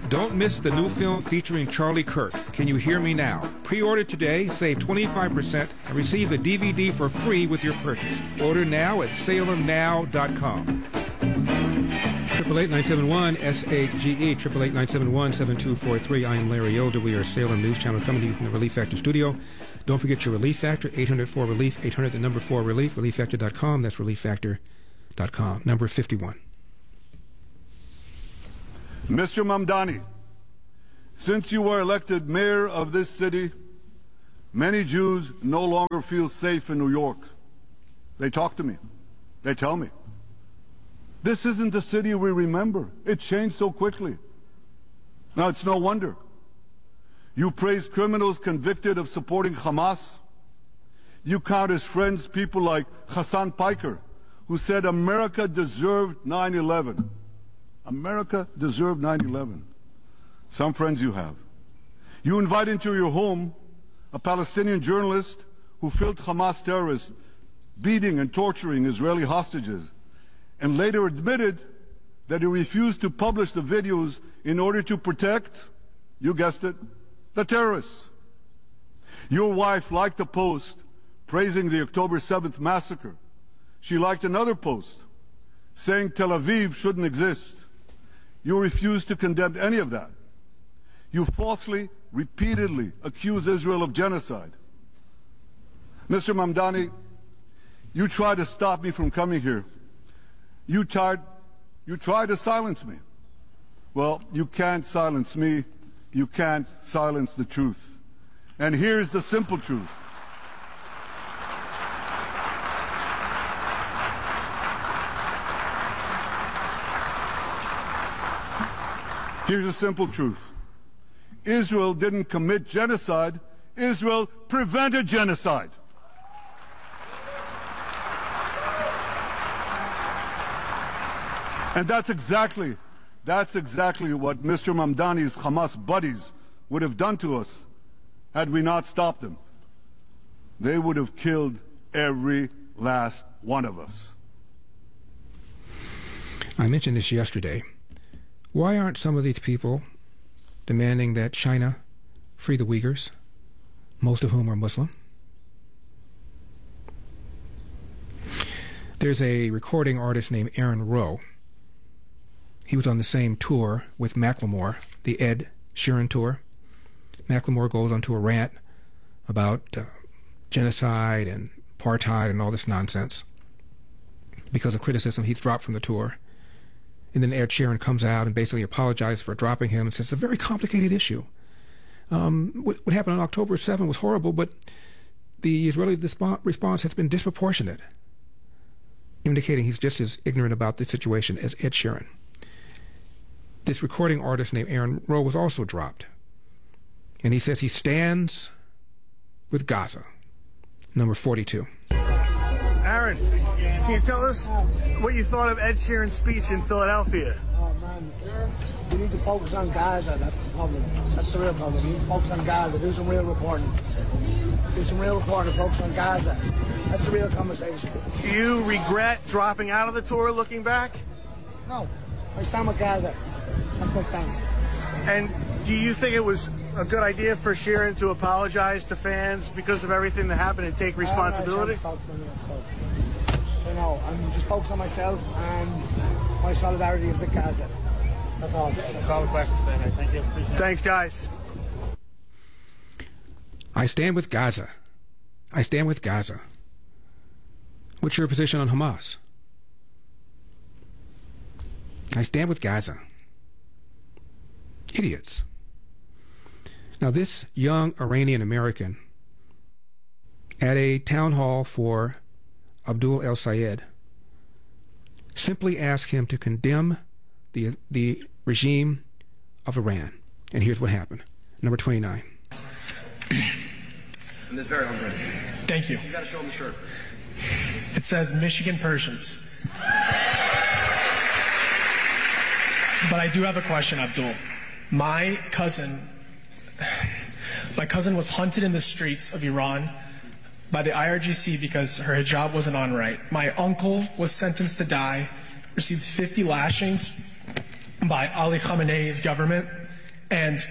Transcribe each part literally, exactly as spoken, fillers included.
Don't miss the new film featuring Charlie Kirk, Can You Hear Me Now? Pre-order today, save twenty-five percent, and receive the D V D for free with your purchase. Order now at salem now dot com. triple eight nine seven one S A G E, triple eight nine seven one seven two four three. I am Larry Elder. We are Salem News Channel coming to you from the Relief Factor studio. Don't forget your Relief Factor, eight hundred four relief, eight hundred the number four relief, relief factor dot com. That's relief factor dot com. Number fifty-one. Mister Mamdani, since you were elected mayor of this city, many Jews no longer feel safe in New York. They talk to me. They tell me. This isn't the city we remember. It changed so quickly. Now, it's no wonder. You praise criminals convicted of supporting Hamas. You count as friends people like Hassan Piker, who said America deserved nine eleven. America deserved nine eleven. Some friends you have. You invite into your home a Palestinian journalist who filmed Hamas terrorists beating and torturing Israeli hostages, and later admitted that he refused to publish the videos in order to protect, you guessed it, the terrorists. Your wife liked a post praising the October seventh massacre. She liked another post saying Tel Aviv shouldn't exist. You refuse to condemn any of that. You falsely, repeatedly accuse Israel of genocide. Mister Mamdani, you tried to stop me from coming here. You tried, you tried to silence me. Well, you can't silence me. You can't silence the truth. And here's the simple truth. Here's the simple truth. Israel didn't commit genocide. Israel prevented genocide. And that's exactly, that's exactly what Mister Mamdani's Hamas buddies would have done to us had we not stopped them. They would have killed every last one of us. I mentioned this yesterday. Why aren't some of these people demanding that China free the Uyghurs, most of whom are Muslim? There's a recording artist named Aaron Rowe. He was on the same tour with Macklemore, the Ed Sheeran tour. Macklemore goes onto a rant about uh, genocide and apartheid and all this nonsense. Because of criticism, he's dropped from the tour. And then Ed Sheeran comes out and basically apologizes for dropping him and says it's a very complicated issue. Um, what, what happened on October seventh was horrible, but the Israeli dispo- response has been disproportionate, indicating he's just as ignorant about the situation as Ed Sheeran. This recording artist named Aaron Rowe was also dropped. And he says he stands with Gaza. Number forty-two. Aaron, can you tell us what you thought of Ed Sheeran's speech in Philadelphia? Oh, man. We need to focus on Gaza. That's the problem. That's the real problem. We need to focus on Gaza. Do some real reporting. Do some real reporting. Focus on Gaza. That's the real conversation. Do you regret dropping out of the tour looking back? No. I stand with Gaza. That's my stance. And do you think it was a good idea for Sheeran to apologize to fans because of everything that happened and take responsibility? I don't know, so, no, I'm just focused on myself and my solidarity with Gaza. That's all. That's all the questions today. Thank you. Appreciate Thanks, guys. I stand with Gaza. I stand with Gaza. What's your position on Hamas? I stand with Gaza. Idiots. Now, this young Iranian American at a town hall for Abdul El Sayed simply asked him to condemn the the regime of Iran. And here's what happened. Number twenty-nine. And this very hungry. Thank you. You got to show them the shirt. It says Michigan Persians. But I do have a question, Abdul. My cousin, my cousin was hunted in the streets of Iran by the I R G C because her hijab wasn't on right. My uncle was sentenced to die, received fifty lashings by Ali Khamenei's government, And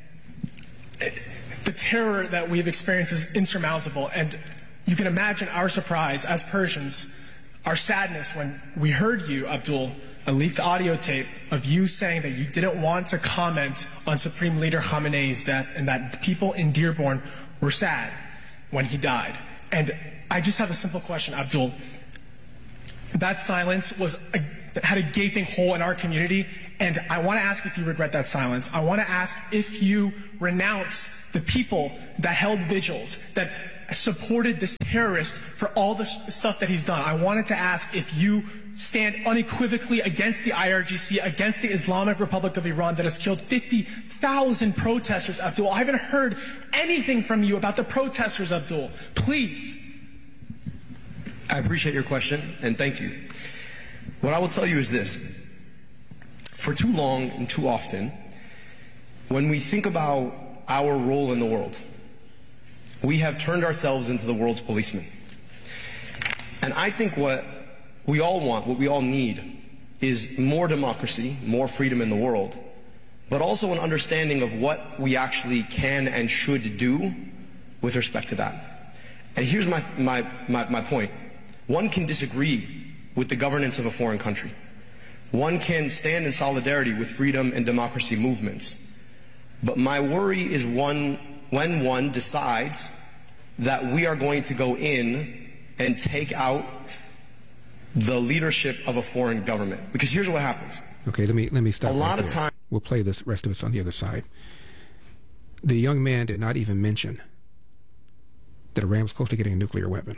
the terror that we've experienced is insurmountable. And you can imagine our surprise as Persians, our sadness when we heard you, Abdul, a leaked audio tape of you saying that you didn't want to comment on Supreme Leader Khamenei's death and that people in Dearborn were sad when he died. And I just have a simple question, Abdul. That silence was a, had a gaping hole in our community, and I want to ask if you regret that silence. I want to ask if you renounce the people that held vigils, that supported this terrorist for all the stuff that he's done. I wanted to ask if you stand unequivocally against the I R G C, against the Islamic Republic of Iran that has killed fifty thousand protesters, Abdul. I haven't heard anything from you about the protesters, Abdul. Please. I appreciate your question, and thank you. What I will tell you is this. For too long and too often, when we think about our role in the world, we have turned ourselves into the world's policemen. And I think what we all want, what we all need, is more democracy, more freedom in the world, but also an understanding of what we actually can and should do with respect to that. And here's my, my, my, my point. One can disagree with the governance of a foreign country. One can stand in solidarity with freedom and democracy movements. But my worry is one, when one decides that we are going to go in and take out the leadership of a foreign government. Because here's what happens. Okay, let me let me stop. A lot right of there. time. We'll play this rest of us on the other side. The young man did not even mention that Iran was close to getting a nuclear weapon.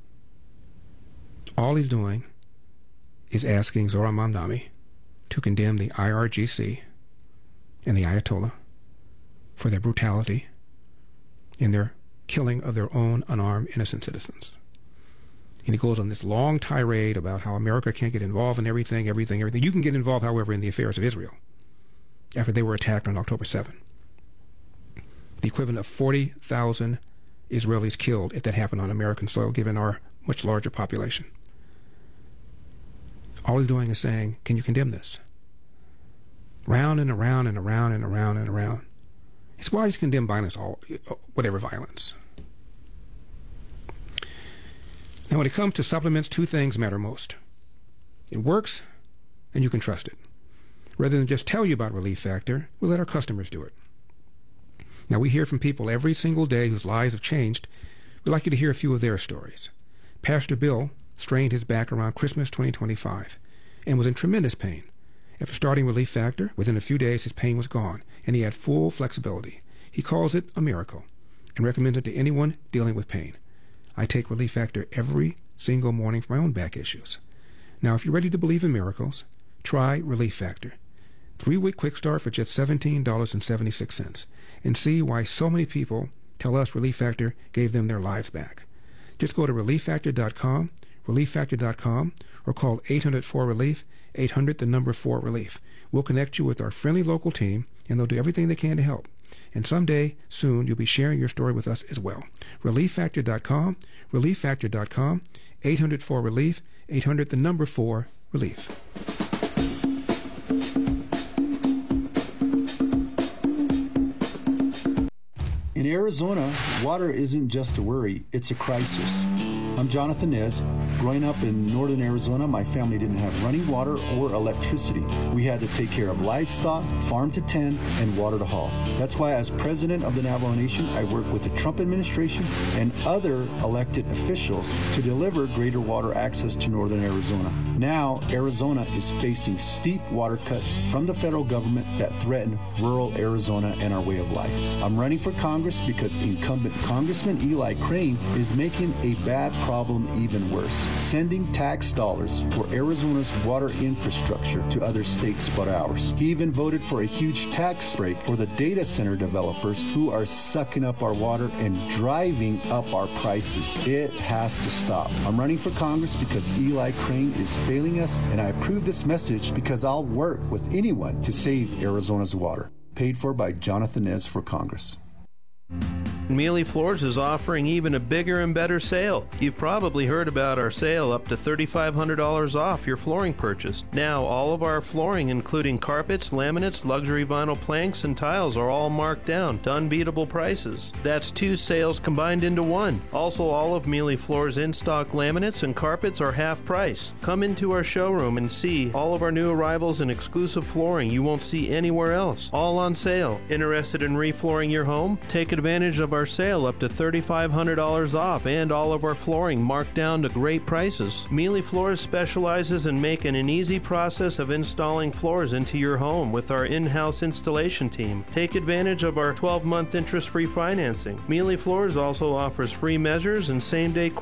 All he's doing is asking Zohran Mamdani to condemn the I R G C and the Ayatollah for their brutality in their killing of their own unarmed innocent citizens. And he goes on this long tirade about how America can't get involved in everything, everything, everything. You can get involved, however, in the affairs of Israel after they were attacked on October seventh. The equivalent of forty thousand Israelis killed if that happened on American soil, given our much larger population. All he's doing is saying, can you condemn this? Round and around and around and around and around. It's why he's condemned violence, all, whatever violence. Now, when it comes to supplements, two things matter most. It works, and you can trust it. Rather than just tell you about Relief Factor, we'll let our customers do it. Now, we hear from people every single day whose lives have changed. We'd like you to hear a few of their stories. Pastor Bill strained his back around Christmas twenty twenty-five and was in tremendous pain. After starting Relief Factor, within a few days his pain was gone, and he had full flexibility. He calls it a miracle and recommends it to anyone dealing with pain. I take Relief Factor every single morning for my own back issues. Now, if you're ready to believe in miracles, try Relief Factor. Three-week quick start for just seventeen dollars and seventy-six cents, and see why so many people tell us Relief Factor gave them their lives back. Just go to relief factor dot com, relief factor dot com, or call eight hundred four relief, eight hundred the number four relief. We'll connect you with our friendly local team, and they'll do everything they can to help. And someday, soon, you'll be sharing your story with us as well. relief factor dot com, relief factor dot com, eight hundred four relief, eight hundred the number four relief. In Arizona, water isn't just a worry, it's a crisis. I'm Jonathan Nez. Growing up in northern Arizona, my family didn't have running water or electricity. We had to take care of livestock, farm to tend, and water to haul. That's why as president of the Navajo Nation, I work with the Trump administration and other elected officials to deliver greater water access to northern Arizona. Now, Arizona is facing steep water cuts from the federal government that threaten rural Arizona and our way of life. I'm running for Congress because incumbent Congressman Eli Crane is making a bad problem even worse, sending tax dollars for Arizona's water infrastructure to other states but ours. He even voted for a huge tax break for the data center developers who are sucking up our water and driving up our prices. It has to stop. I'm running for Congress because Eli Crane is failing us, and I approve this message because I'll work with anyone to save Arizona's water. Paid for by Jonathan Nez for Congress. Mealy Floors is offering even a bigger and better sale. You've probably heard about our sale up to three thousand five hundred dollars off your flooring purchase. Now, all of our flooring, including carpets, laminates, luxury vinyl planks, and tiles, are all marked down to unbeatable prices. That's two sales combined into one. Also, all of Mealy Floors' in-stock laminates and carpets are half price. Come into our showroom and see all of our new arrivals and exclusive flooring you won't see anywhere else. All on sale. Interested in reflooring your home? Take advantage of our sale up to three thousand five hundred dollars off and all of our flooring marked down to great prices. Mealy Floors specializes in making an easy process of installing floors into your home with our in-house installation team. Take advantage of our twelve month interest-free financing. Mealy Floors also offers free measures and same-day